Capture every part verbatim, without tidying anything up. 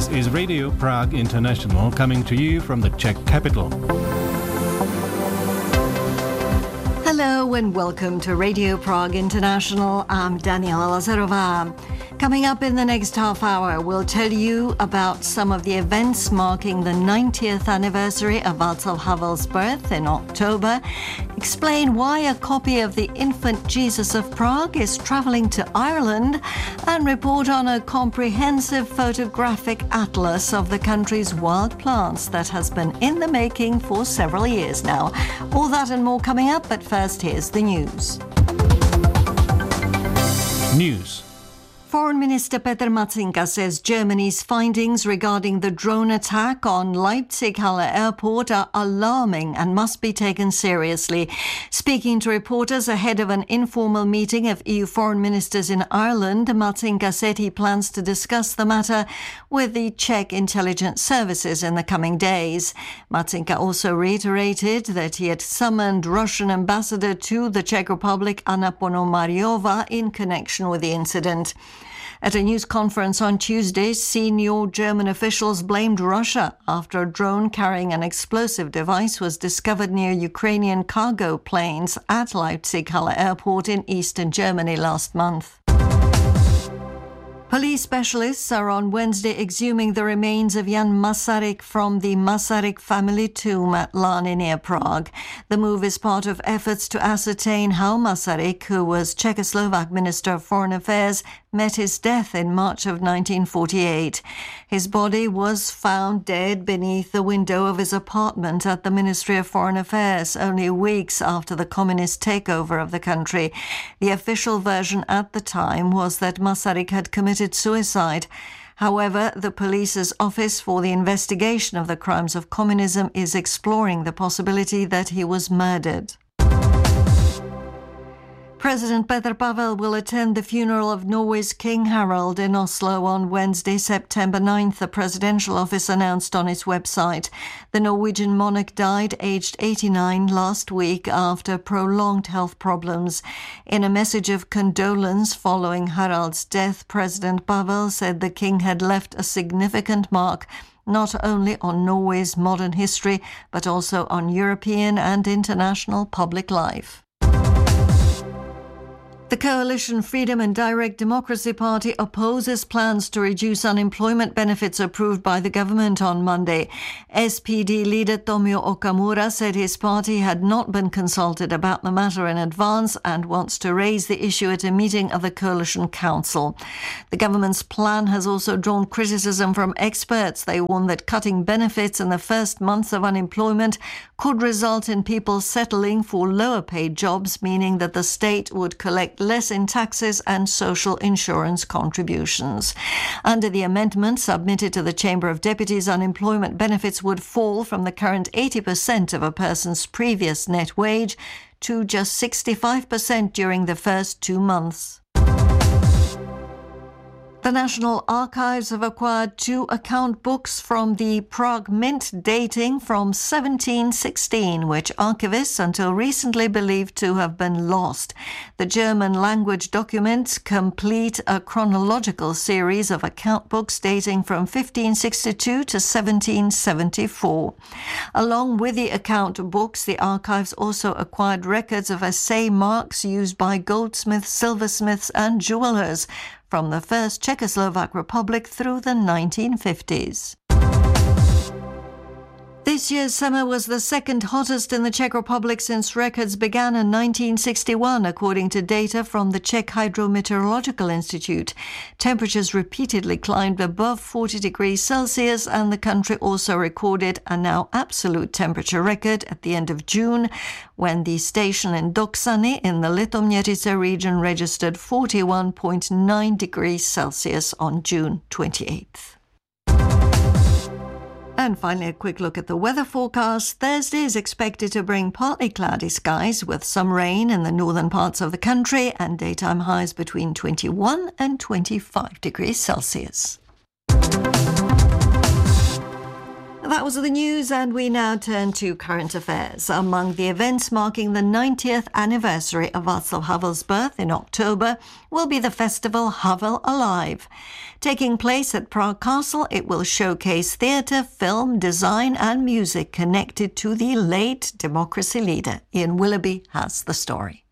is Radio Prague International, coming to you from the Czech capital. Hello and welcome to Radio Prague International. I'm Daniela Lazarová. Coming up in the next half hour, we'll tell you about some of the events marking the ninetieth anniversary of Václav Havel's birth in October, explain why a copy of the Infant Jesus of Prague is travelling to Ireland, and report on a comprehensive photographic atlas of the country's wild plants that has been in the making for several years now. All that and more coming up, but first here's the news. News. Foreign Minister Petr Matzinka says Germany's findings regarding the drone attack on Leipzig-Halle Airport are alarming and must be taken seriously. Speaking to reporters ahead of an informal meeting of E U foreign ministers in Ireland, Matzinka said he plans to discuss the matter with the Czech intelligence services in the coming days. Matzinka also reiterated that he had summoned Russian ambassador to the Czech Republic, Anna Ponomariova, in connection with the incident. At a news conference on Tuesday, senior German officials blamed Russia after a drone carrying an explosive device was discovered near Ukrainian cargo planes at Leipzig-Halle Airport in eastern Germany last month. Police specialists are on Wednesday exhuming the remains of Jan Masaryk from the Masaryk family tomb at Lany near Prague. The move is part of efforts to ascertain how Masaryk, who was Czechoslovak Minister of Foreign Affairs, met his death in March of nineteen forty-eight. His body was found dead beneath the window of his apartment at the Ministry of Foreign Affairs only weeks after the communist takeover of the country. The official version at the time was that Masaryk had committed suicide. However, the police's Office for the Investigation of the Crimes of Communism is exploring the possibility that he was murdered. President Petr Pavel will attend the funeral of Norway's King Harald in Oslo on Wednesday, September ninth, the presidential office announced on its website. The Norwegian monarch died aged eighty-nine last week after prolonged health problems. In a message of condolence following Harald's death, President Pavel said the king had left a significant mark not only on Norway's modern history, but also on European and international public life. The Coalition Freedom and Direct Democracy Party opposes plans to reduce unemployment benefits approved by the government on Monday. S P D leader Tomio Okamura said his party had not been consulted about the matter in advance and wants to raise the issue at a meeting of the Coalition Council. The government's plan has also drawn criticism from experts. They warn that cutting benefits in the first months of unemployment could result in people settling for lower-paid jobs, meaning that the state would collect less in taxes and social insurance contributions. Under the amendment submitted to the Chamber of Deputies, unemployment benefits would fall from the current eighty percent of a person's previous net wage to just sixty-five percent during the first two months. The National Archives have acquired two account books from the Prague Mint dating from seventeen sixteen, which archivists until recently believed to have been lost. The German language documents complete a chronological series of account books dating from fifteen sixty-two to seventeen seventy-four. Along with the account books, the archives also acquired records of assay marks used by goldsmiths, silversmiths and jewelers from the first Czechoslovak Republic through the nineteen fifties. This year's summer was the second hottest in the Czech Republic since records began in nineteen sixty-one, according to data from the Czech Hydrometeorological Institute. Temperatures repeatedly climbed above forty degrees Celsius, and the country also recorded a now absolute temperature record at the end of June, when the station in Doksany in the Litoměřice region registered forty-one point nine degrees Celsius on June twenty-eighth. And finally, a quick look at the weather forecast. Thursday is expected to bring partly cloudy skies with some rain in the northern parts of the country and daytime highs between twenty-one and twenty-five degrees Celsius. That was the news, and we now turn to current affairs. Among the events marking the ninetieth anniversary of Václav Havel's birth in October will be the festival Havel Alive. Taking place at Prague Castle, it will showcase theatre, film, design and music connected to the late democracy leader. Ian Willoughby has the story.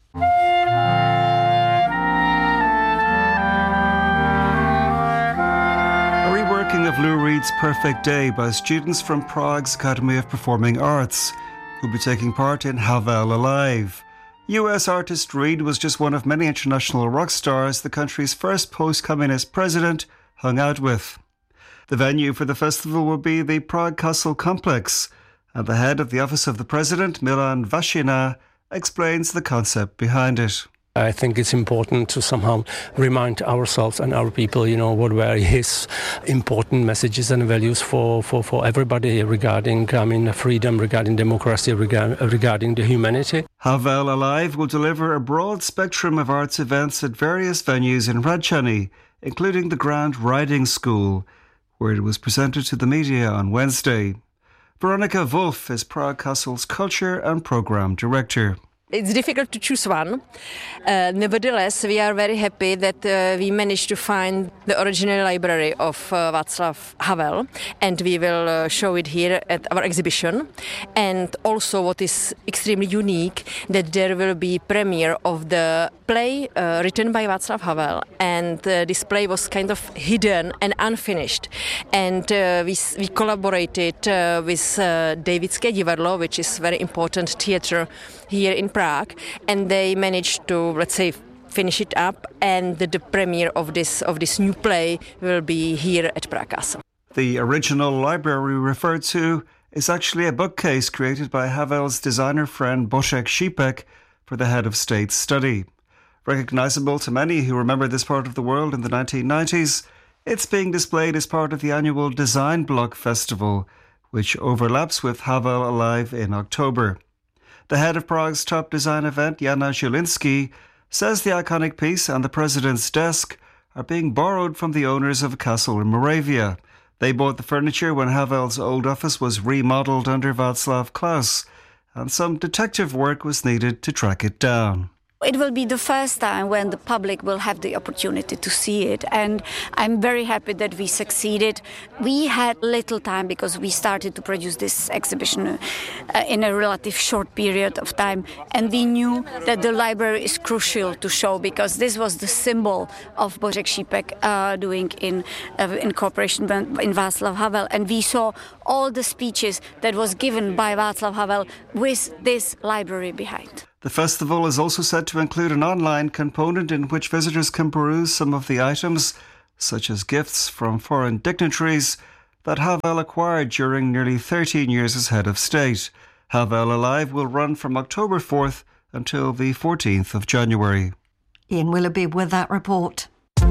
Of Lou Reed's Perfect Day by students from Prague's Academy of Performing Arts, who'll be taking part in Havel Alive. U S artist Reed was just one of many international rock stars the country's first post-communist president hung out with. The venue for the festival will be the Prague Castle complex, and the head of the Office of the President, Milan Vašina, explains the concept behind it. I think it's important to somehow remind ourselves and our people, you know, what were his important messages and values for, for, for everybody regarding, I mean, freedom, regarding democracy, regard, regarding the humanity. Havel Alive will deliver a broad spectrum of arts events at various venues in Hradčany, including the Grand Riding School, where it was presented to the media on Wednesday. Veronika Wolf is Prague Castle's Culture and Programme Director. It's difficult to choose one. Uh, nevertheless, we are very happy that uh, we managed to find the original library of uh, Václav Havel, and we will uh, show it here at our exhibition. And also what is extremely unique, that there will be premiere of the play uh, written by Václav Havel, and uh, this play was kind of hidden and unfinished. And uh, we, we collaborated uh, with uh, Davidské divadlo, which is very important theatre here in Prague, and they managed to, let's say, finish it up, and the, the premiere of this of this new play will be here at Prague Castle. The original library referred to is actually a bookcase created by Havel's designer friend Božek Šípek for the head of state study. Recognisable to many who remember this part of the world in the nineteen nineties, it's being displayed as part of the annual Design Block Festival, which overlaps with Havel Alive in October. The head of Prague's top design event, Jana Žilinský, says the iconic piece and the president's desk are being borrowed from the owners of a castle in Moravia. They bought the furniture when Havel's old office was remodelled under Václav Klaus, and some detective work was needed to track it down. It will be the first time when the public will have the opportunity to see it, and I'm very happy that we succeeded. We had little time because we started to produce this exhibition uh, in a relative short period of time, and we knew that the library is crucial to show because this was the symbol of Božek Šípek uh, doing in, uh, in cooperation in Václav Havel, and we saw all the speeches that was given by Václav Havel with this library behind. The festival is also set to include an online component in which visitors can peruse some of the items, such as gifts from foreign dignitaries, that Havel acquired during nearly thirteen years as head of state. Havel Alive will run from October fourth until the fourteenth of January. Ian Willoughby with that report.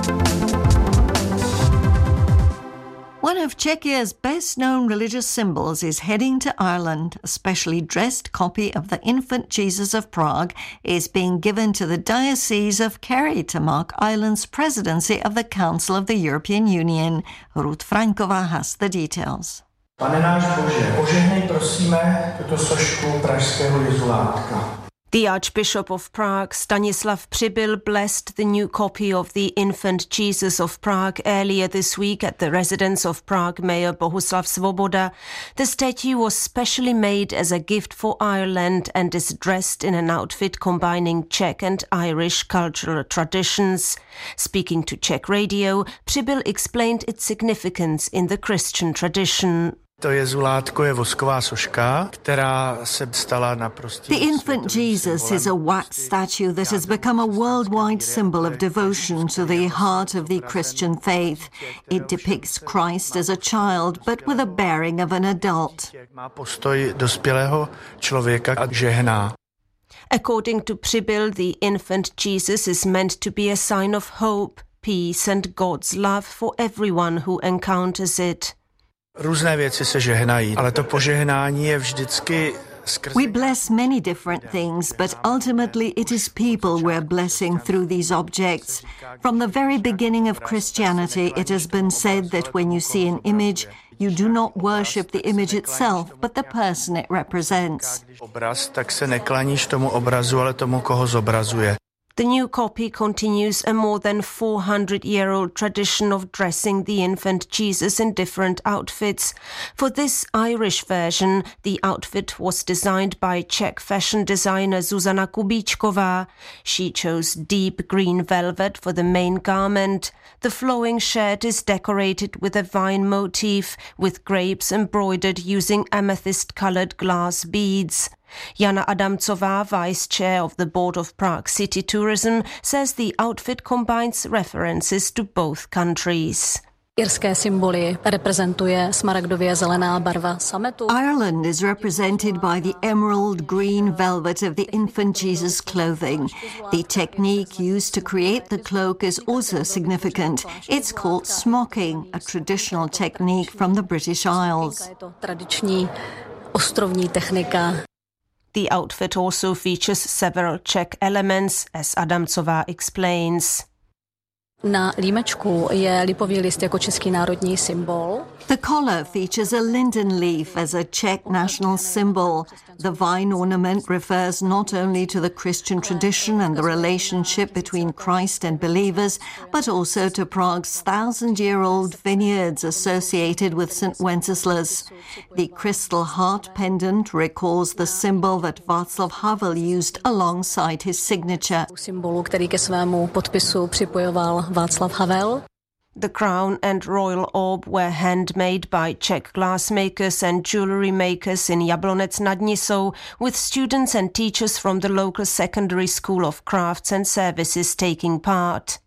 One of Czechia's best-known religious symbols is heading to Ireland. A specially dressed copy of the Infant Jesus of Prague is being given to the Diocese of Kerry to mark Ireland's presidency of the Council of the European Union. Ruth Frankova has the details. Pane náš Bože, požehnej prosíme tuto sošku pražského jezulátka. The Archbishop of Prague, Stanislav Přibyl, blessed the new copy of the Infant Jesus of Prague earlier this week at the residence of Prague Mayor Bohuslav Svoboda. The statue was specially made as a gift for Ireland and is dressed in an outfit combining Czech and Irish cultural traditions. Speaking to Czech radio, Přibyl explained its significance in the Christian tradition. To jezulátko je vosková soška, která se stala naprosto. The infant Jesus is a wax statue that has become a worldwide symbol of devotion to the heart of the Christian faith. It depicts Christ as a child, but with a bearing of an adult. Má postoj dospělého člověka a žehná. According to Přibyl, the infant Jesus is meant to be a sign of hope, peace and God's love for everyone who encounters it. Různé věci se žehnají, ale to požehnání je vždycky skrze. We bless many different things, but ultimately it is people we're blessing through these objects. From the very beginning of Christianity, it has been said that when you see an image, You do not worship the image itself, but the person it represents. Obraz, tak se nekláníš tomu obrazu, ale tomu, koho zobrazuje. The new copy continues a more than four hundred year old tradition of dressing the infant Jesus in different outfits. For this Irish version, the outfit was designed by Czech fashion designer Zuzana Kubíčková. She chose deep green velvet for the main garment. The flowing shirt is decorated with a vine motif, with grapes embroidered using amethyst-coloured glass beads. Jana Adamcová, vice chair of the board of Prague City Tourism, says the outfit combines references to both countries. Irské symboly reprezentuje smaragdově zelená barva sametu. Ireland is represented by the emerald green velvet of the infant Jesus clothing. The technique used to create the cloak is also significant. It's called smocking, a traditional technique from the British Isles. Tradiční ostrovní technika. The outfit also features several Czech elements, as Adamcová explains. Na límečku je lipový list jako český národní symbol. The collar features a linden leaf as a Czech national symbol. The vine ornament refers not only to the Christian tradition and the relationship between Christ and believers, but also to Prague's thousand-year-old vineyards associated with Saint Wenceslas. The crystal heart pendant recalls the symbol that Václav Havel used alongside his signature. Symbolu, který ke svému podpisu připojoval Václav Havel. The crown and royal orb were handmade by Czech glassmakers and jewellery makers in Jablonec nad Nisou, with students and teachers from the local secondary school of crafts and services taking part.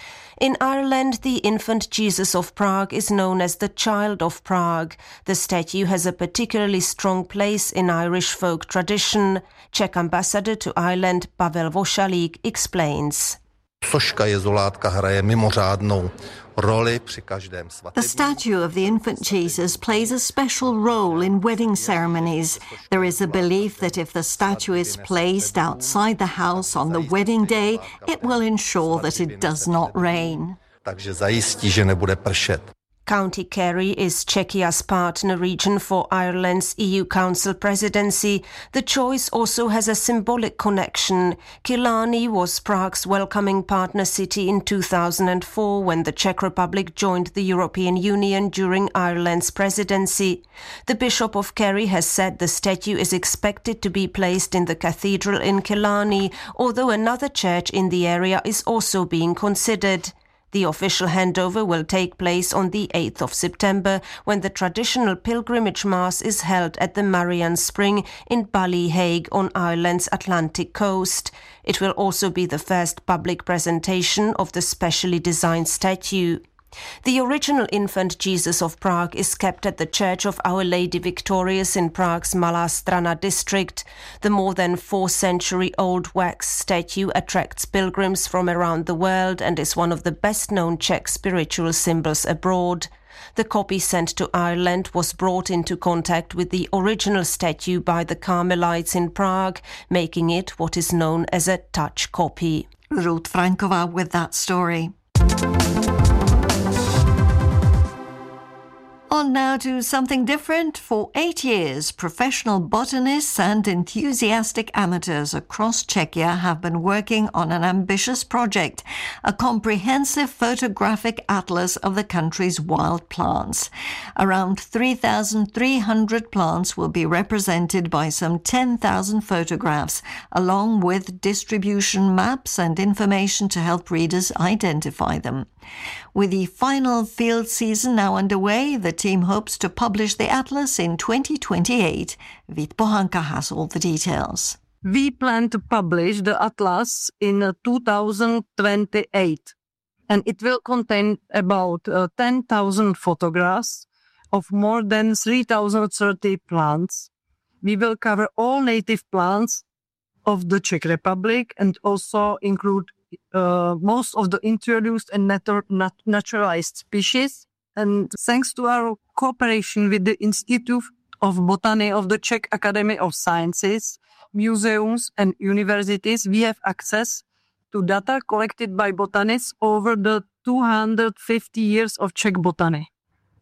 In Ireland, the infant Jesus of Prague is known as the Child of Prague. The statue has a particularly strong place in Irish folk tradition. Czech ambassador to Ireland Pavel Vošalík explains. Soška jezulátka hraje mimořádnou roli při každém svatebním. The statue of the infant Jesus plays a special role in wedding ceremonies. There is a belief that if the statue is placed outside the house on the wedding day, it will ensure that it does not rain. Takže zajistí, že nebude pršet. County Kerry is Czechia's partner region for Ireland's E U Council presidency. The choice also has a symbolic connection. Killarney was Prague's welcoming partner city in two thousand four when the Czech Republic joined the European Union during Ireland's presidency. The Bishop of Kerry has said the statue is expected to be placed in the cathedral in Killarney, although another church in the area is also being considered. The official handover will take place on the eighth of September, when the traditional pilgrimage mass is held at the Marian Spring in Ballyhaig on Ireland's Atlantic coast. It will also be the first public presentation of the specially designed statue. The original infant Jesus of Prague is kept at the Church of Our Lady Victorious in Prague's Malá Strana district. The more than four-century-old wax statue attracts pilgrims from around the world and is one of the best-known Czech spiritual symbols abroad. The copy sent to Ireland was brought into contact with the original statue by the Carmelites in Prague, making it what is known as a touch copy. Ruth Franková with that story. On now to something different. For eight years, professional botanists and enthusiastic amateurs across Czechia have been working on an ambitious project, a comprehensive photographic atlas of the country's wild plants. Around three thousand three hundred plants will be represented by some ten thousand photographs, along with distribution maps and information to help readers identify them. With the final field season now underway, the team hopes to publish the atlas in twenty twenty-eight. Vít Pohanka has all the details. We plan to publish the atlas in two thousand twenty-eight, and it will contain about uh, ten thousand photographs of more than three thousand thirty plants. We will cover all native plants of the Czech Republic and also include Uh, most of the introduced and nat- nat- naturalized species. And thanks to our cooperation with the Institute of Botany of the Czech Academy of Sciences, museums and universities, we have access to data collected by botanists over the two hundred fifty years of Czech botany.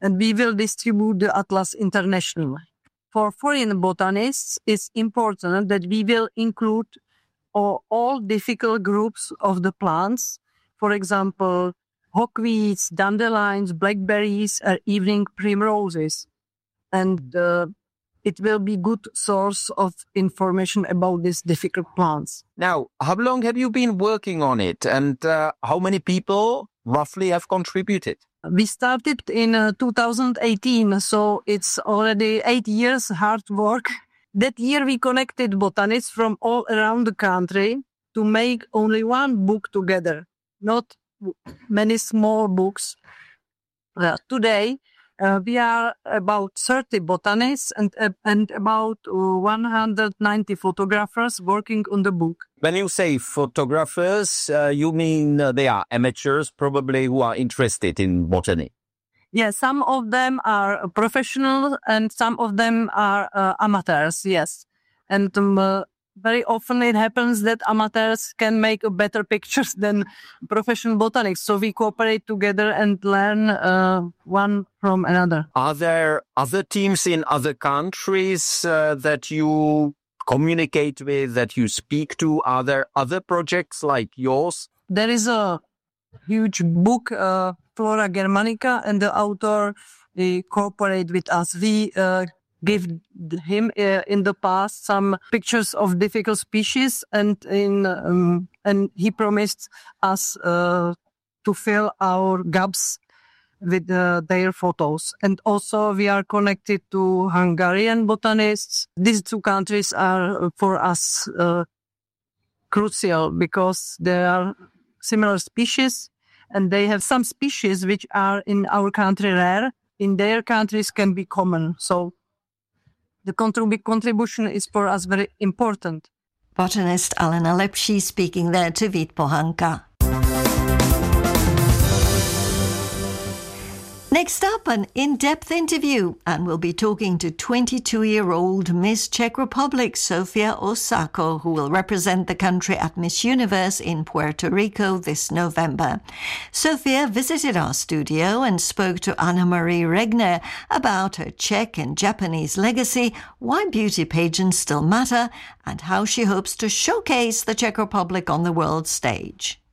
and we will distribute the atlas internationally. For foreign botanists, it's important that we will include all, all difficult groups of the plants, for example, hawkweeds, dandelions, blackberries, or evening primroses. And uh, it will be good source of information about these difficult plants. Now, how long have you been working on it, and uh, how many people roughly have contributed? We started in uh, two thousand eighteen, so it's already eight years hard work. That year we connected botanists from all around the country to make only one book together, not many small books. Uh, today, uh, we are about thirty botanists and, uh, and about uh, one hundred ninety photographers working on the book. When you say photographers, uh, you mean uh, they are amateurs, probably, who are interested in botany? Yeah, some of them are professional and some of them are uh, amateurs, yes. And um, uh, very often it happens that amateurs can make better pictures than professional botanists. So we cooperate together and learn uh, one from another. Are there other teams in other countries uh, that you communicate with, that you speak to? Are there other projects like yours? There is a huge book, uh, Flora Germanica, and the author they cooperate with us. We uh, give him uh, in the past some pictures of difficult species, and in um, and he promised us uh, to fill our gaps with uh, their photos. And also we are connected to Hungarian botanists. These two countries are for us uh, crucial because there are similar species and they have some species which are in our country rare. In their countries can be common. So the contrib- contribution is for us very important. Botanist Alena Lepší speaking there to Vít Pohanka. Next up, an in-depth interview, and we'll be talking to twenty-two-year-old Miss Czech Republic, Sofia Osako, who will represent the country at Miss Universe in Puerto Rico this November. Sofia visited our studio and spoke to Anna-Marie Regner about her Czech and Japanese legacy, why beauty pageants still matter, and how she hopes to showcase the Czech Republic on the world stage.